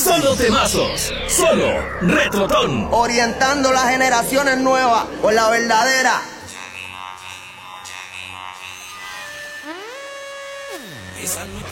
Solo temazos, solo Retrotón. Orientando las generaciones nuevas por la verdadera.